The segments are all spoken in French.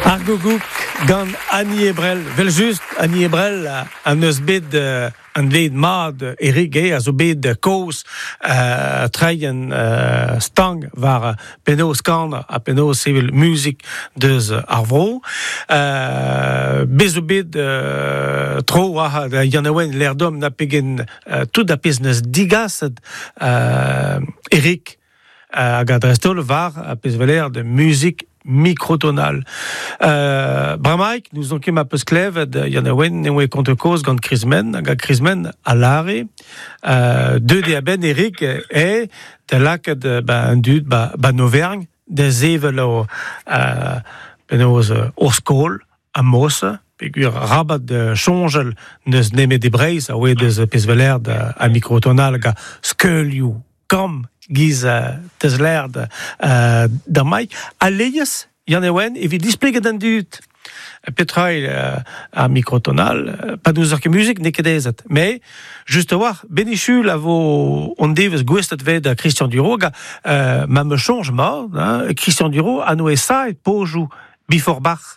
Argogouk gant Annie Ebrel. Vel just Annie Ebrel an eus bet an veid mad Erik a zo bet kaos treien stang war penaos kan a penaos sevel musik deus ar vro. Bez o bet tro a Yannaouen l'erdom na pegen tout a pez neus digaset Erik hag a drestol var a pez veler de musik microtonal. Bramaik, nous on kem a peus klevet Yannaouen ne oe kont koz gant Krizmen, hag a Krizmen a lare. Deux de aben Erik de laket un dud ba Auvergne, de zevel o penaos o skol a mosa, pegur rabat de chongel neus nemet de breiz a oe deus pez veler a microtonal hag a skeulioù kam giz tez lerd da mai. A leies, Yannaouen, evit displeget an dut petrail a microtonal, pa nous ket musik, ne ket ezet. Me, just war, benichul a vo on devez gwestet ved a Christian Duro, ma me change ma, Christian Duro a noe saet pojou before Bach.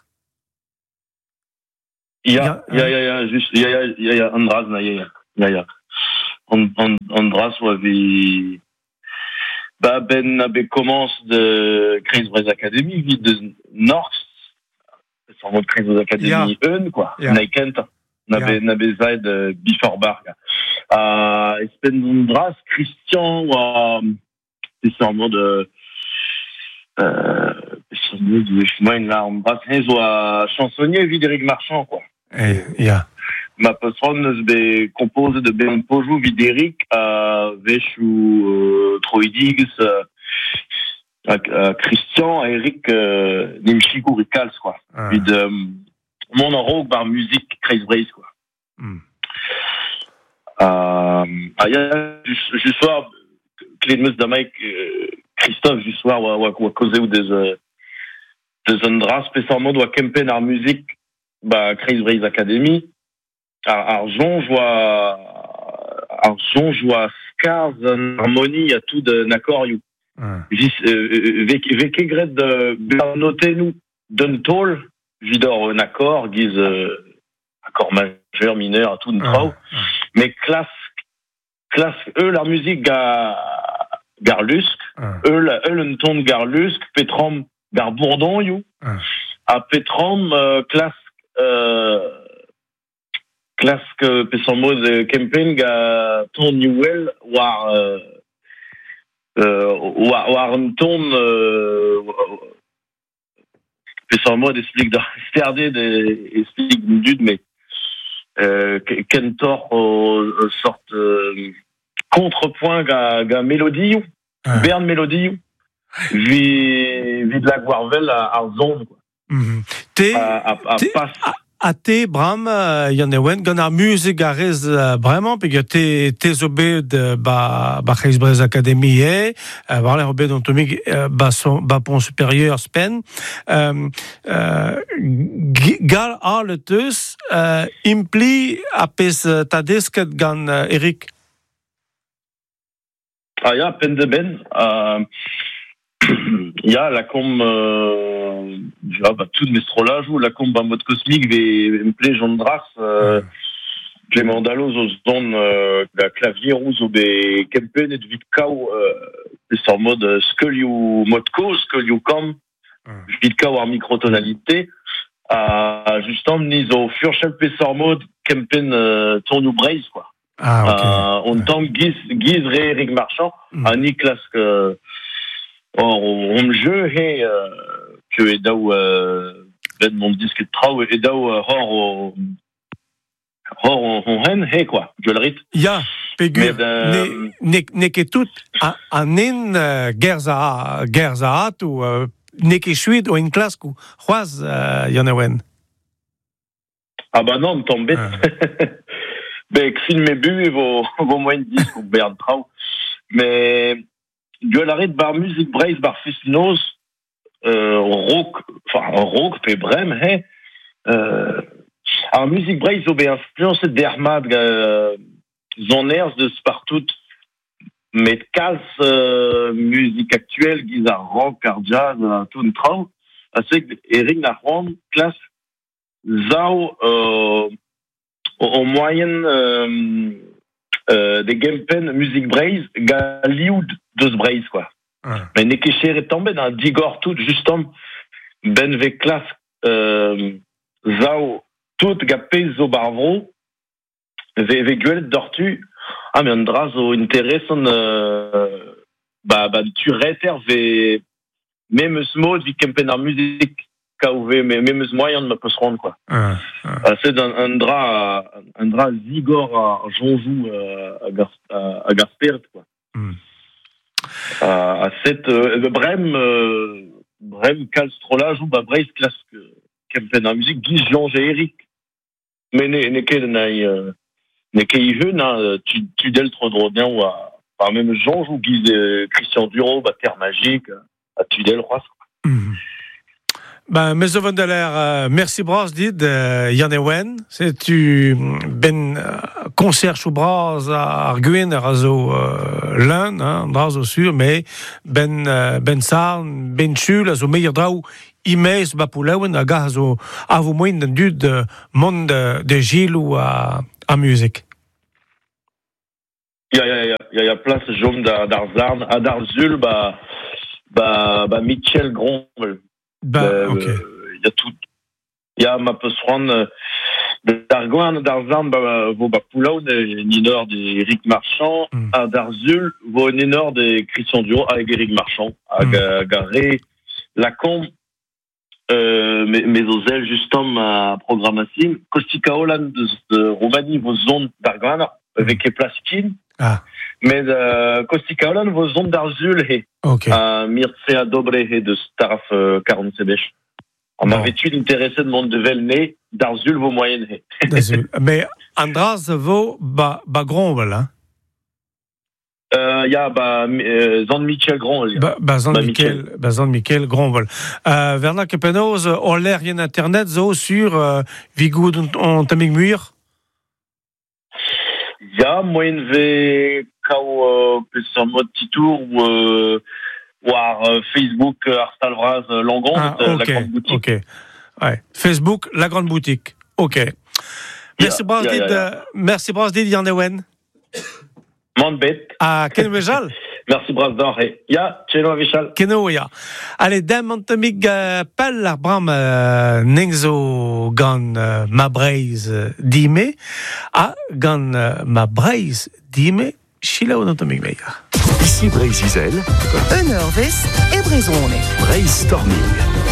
Ja, just, ja, Andras, ja. Andras, wa vi... Ben commence de Chris Brez Academy, vite de North, sans mot de Chris Brez Academy, quoi. Naikent, n'abe zaid before bar. Espendondras, Christian, c'est sans mot de, là, Andras, soit chansonnier, Vidéric Marchand, quoi. Ma personne se compose de Ben Pojou, Vidéric, Véchou, Troidigs, Christian, Eric, Nimchikou, Ricals, quoi. Puis de mon rock bar musique, Chris Brace, quoi. Juste soir, Clédmus Damaik, Christophe, juste soir, ou causé ou des Andras, spécialement, doit Kempen art musique, Chris Brace Academy. Argent joie Scars en harmonie à tout de Nakor you. Vekegret de noter nous d'un tol vidor Nakor guise accord majeur mineur à tout de trau. Mais classe eux la musique garlusk eux le ton garlusk Petrom gar Bourdon you. À Petrom classe que pesan moz Kempen ga ton Newell war un ton pesan moz explique de sterdé explique dud mais Kentor sorte contrepoint ga mélodie Bern mélodie vid la Guarvel à zone quoi. A te, Bram, Yannaouen, gant ar musik a rez bremañ, pe te zo bet ba Chris Brez Academy war l'er bet ontomik ba pont supérieur spen. Gal a le teus impli a pez ta desket gant Erik? Ja, pen de ben. Ja, la com tout mestrolage ou la com mode cosmique me plaît Jean Dras Clément Dalloz aux don la clavier rouge au be Kempen et Vitkau c'est en mode skeulioù mode cause skeulioù com Vitkau en microtonalité justement nis au furchel pesor mode Kempen tournou braise quoi. On tombe guise Eric Marchand à Niklas que on jeu que edao ben mon disque de trau edao hors on hen quoi je le rit ya pegur ne ket tout anen gerzaat ou ne ket chuit ou une classe ou c'hoaz Yannaouen non tombe xil me bu et vos moyens disque ou bern trau mais gueularet bar musique braise bar festinos rock pe brem alors musique braise obe influencé d'Hermad zoners de Spartout mais calce musique actuelle guise rock art jazz tout une trau c'est Eric Nahron, classe, Zao, en moyenne, des gamepen musique braise, Galioud de ce braise, quoi. Mais n'est que cher est tombé dans Digor tout, justement, ben ve classe, Zao, tout, gapé, zo barvro, ve gueule d'ortu, mais un drazo intéressant, tu réterves, même ce mot, du campagne en musique, même ce moyen de me peut se rendre, quoi. C'est un drap Zigor à Jonjou, à Gaspert, quoi. À cette, Brem, Calstrola, joue, Braise, classe, campagne en musique, Guy, Jean et Eric. Mais n'est qu'il jeune, tu del trop drôle bien, ou à même Jean joue Guy, Christian Duro, Terre Magique, à Tudel, Roisse. Meso van der Leer, merci bras dit Yann Ewen. C'est tu concert sous bras à Arguin, razo l'un, bras au sûr, mais ben sarn, ben chul, azo meilleur drau, imais bapulawen, a gazo, a vous moins d'un dud monde de Gilles ou à musique. Il y a place jaune d'Arzarn, à Darzul, Michel Gromble. Ok. Il y a tout. Il y a ma peut se rendre d'Argoin, d'Arzarn, vos Bapoulaou, Ninor d'Éric Marchand, à Darzul, vos Ninor de Christian Duro, avec Éric Marchand, à Garé, Lacombe, mes osels, justement, à programmation, Kostika Holland de Roumanie, vos zones d'Argoin, avec les plastiques. Mais Kostika Holland, vos zones d'Arzul, Mircea Dobre et de Staraf 40 Sebech. On avait tu intéressé de monde de Velné, d'Arzul, vos moyennes. Mais Andras, vos Gromble, hein? Il y a Zand Michel Gromble. Zand Michel Gromble. Verna Kepenoz, on l'air rien internet, zo sur Vigou en Tamig Muir. Il y a moyen de sur mode petit tour ou Facebook Arstalvraz Langon, la grande boutique. Ok. Ouais. Facebook, la grande boutique. Ok. Merci Brasdid Yann Ewen. Mandbet. À Ken Wejal. Merci Brasdor. Ya, Cheno Avishal. Keno ya. Allez, dem antamig pel ar bram nengzo gant ma breiz dime, a gant ma breiz dime, chila ou antamig meia. Ici Breiz Izel. Eurvest et Brezone. Breiz Storming.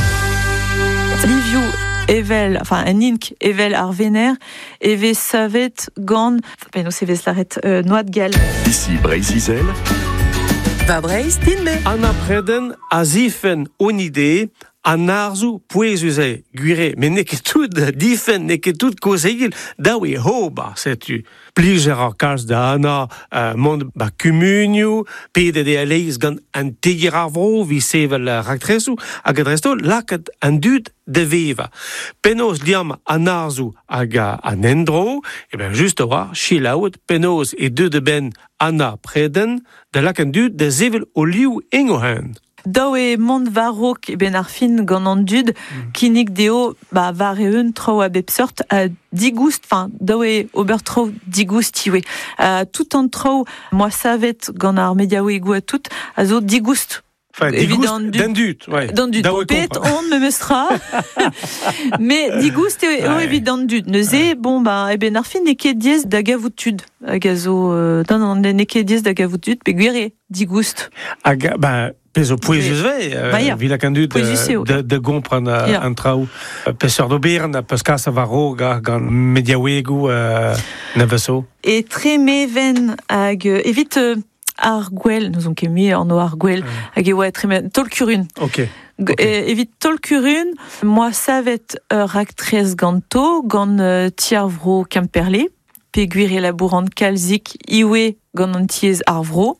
Liviu evel, enfin nink evel ar vener, eve savet gant, no seves laret noad gal. Ici Breiz Izel. Va Breiz dinme. An apreden a zifen on idee, an arzu pouezuze guire, men neket tout difen, neket tout koseil, daoue hoba, setu. Plijer ar kalz da ana, mond kumunio, pede de aleiz gant an tegir ar vro, vi sevel raktresu, hag adresto, laket an dud de viva. Penos liam an arzu hag an endro, e ben just oa, chilaout, penos e de ben ana preden, de laken dud de zevel o liou engohen. Daoue mont varok ben ar fin gant an dud, kinik deo var eun trao a bepsort a digoust, enfin daoue ober trao digoust iwe. Tout an trao, moi savet gant ar mediaoe ego a tout, a zo digoust. Enfin, digoust d'an dud, ouais. D'an dud, pet on me mestra. Mais digoust eo evit d'an dud. Neuze, e ben ar fin neke diez da gavout-tud. Hag a zo, non, neke diez da gavout-tud, pe gwere, digoust. Peso pouezus vila kandu de gompran an trao. Peseur d'obern, peska sa varo gant mediawegu neveso. Et tre meven hag evit ar gwell, nous on kemi an o ar gwell, hag e oa tre meven, tolkurun. Ok. Evit tolkurun, moi savet raktrez ganto, gant tiarvro Kemperle, pe gwire labourant kalzik iwe gant an tiez arvro.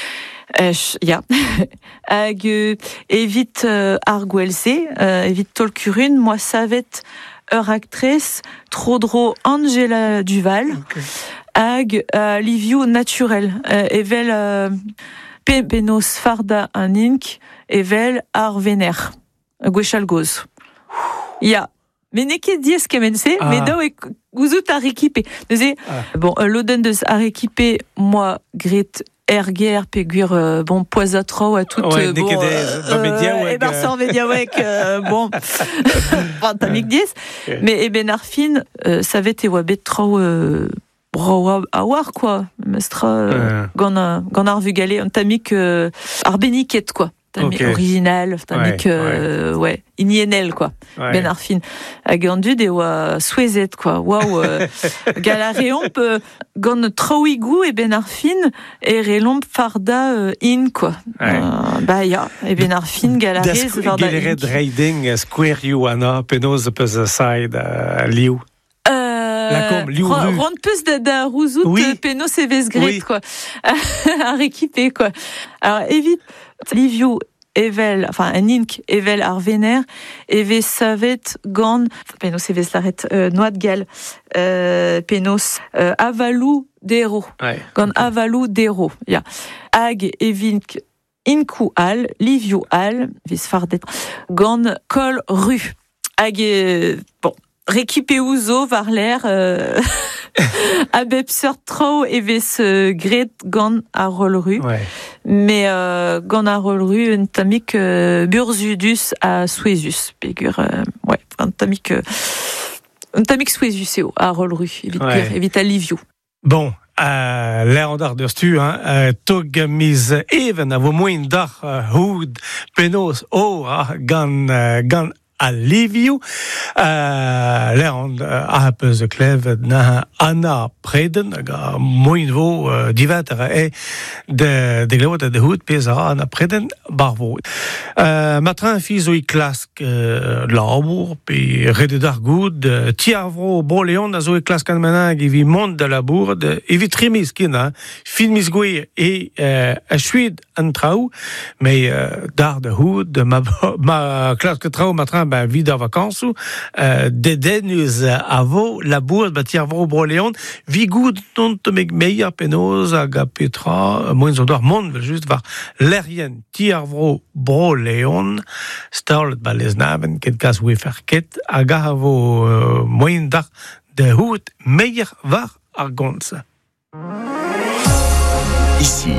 Hag evit ar gwelse, evit tolkurun, moi savet actrice trodro Angela Duval, hag liviu naturel, evel penos farda an ink, evel ar vener. Gwechal goz. Ya. Mais n'est que 10 kemense, mais d'où est gouzout à rééquiper. Bon, l'oden de à rééquiper, moi, grit erguer, péguir, bon, poisatro à tout, ouais, bon, et Barça Mediawek, bon, t'as 10. Mais, ben Arfin, ça avait été wabet trop, bro, à voir, quoi. Mestra, gant arvu galé, t'as mis que, arbeniquette, quoi. Okay. Original, ouais, inienel, quoi. Ouais. Ben Arfin. Agandud et wa souezet, quoi. Waouh, galaréon peut, gant troigou et Ben Arfin, et relomp farda in, quoi. Ouais. Ya, et Ben Arfin, galaré, farda in. Galeret riding, square you, anna, penos, pez side, liu. Rond plus de rouzout, oui. Penos et vesgret, oui. Quoi. À rééquiper, quoi. Alors, évite, Liviu, Evel, enfin, un ink, Evel Arvener, Eve Savet, Gand, Penos et Veslaret, Noix de Gal, Penos, Avalou, Dero. Gand Avalou, Dero. Ya. Ag, Evink, Inku Al, Liviu Al, Visfardet, Gand, Col, Rue. Ag, bon. Récupé ouzo var l'air abepseur trop et ves gret gant à rolleru mais gant à rolleru un tamik burzudus à suezus pégur ouais un tamik suezus à rolleru évite à liviu bon l'air d'art de stu tog mis even a vo moins d'art houd penos gant à Liviu, l'errand a peu de clève na Anna Preden, moins vo divater et de glote de hout pesa Anna Preden barvo. Matrin fizoi clask l'arbour puis rede d'argoud tiavro broléon na zoe clask an manag evi monde de la bourde evi trimis kina fin misgouir et a chuid an trau mais d'art de hout ma clask trau matrin ben vida vacances dedenus avo la bourde batir vro broléon vigoud tont meg meilleur penos aga petra moins odor monde juste var l'erien tiarvro broléon starlet balesnaven ket gas we ferket aga avo moins dar de hout meilleur var argonce. Ici,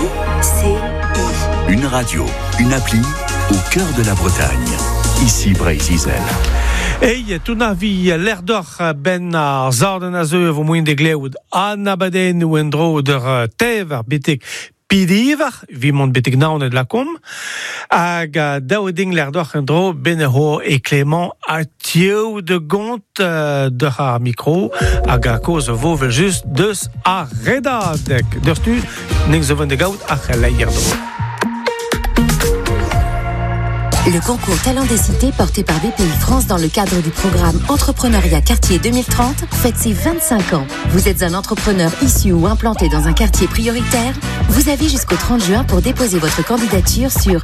une radio, une appli au cœur de la Bretagne. Ici Brésil. Et tout navi l'air d'or ben zarden a zeu vo moin de gleoud anabaden ou endro der tever bitik pidiver vi mont bitik naon de la com hag daouding l'air d'or endro beneho et Clément a tieu de gont de ha micro hag a cause vo vel just deus a redadek der stu ning zo van de goud a geleier do. Le concours Talent des Cités porté par BPI France dans le cadre du programme Entrepreneuriat Quartier 2030 fête ses 25 ans. Vous êtes un entrepreneur issu ou implanté dans un quartier prioritaire? Vous avez jusqu'au 30 juin pour déposer votre candidature sur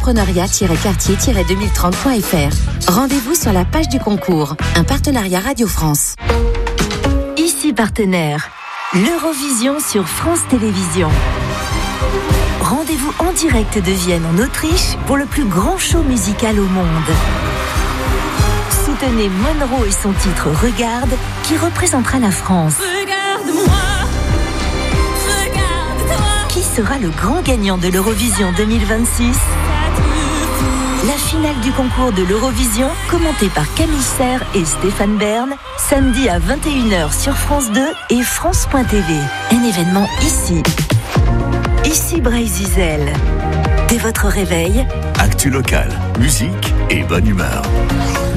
entrepreneuriat-quartier-2030.fr. Rendez-vous sur la page du concours. Un partenariat Radio France. Ici partenaire, l'Eurovision sur France Télévisions. Rendez-vous en direct de Vienne en Autriche pour le plus grand show musical au monde. Soutenez Monroe et son titre Regarde qui représentera la France. Regarde-moi, regarde-toi. Qui sera le grand gagnant de l'Eurovision 2026? La finale du concours de l'Eurovision, commentée par Camille Serre et Stéphane Bern, samedi à 21h sur France 2 et France.tv. Un événement ici. Ici Brésil. Dès votre réveil, actu local, musique et bonne humeur.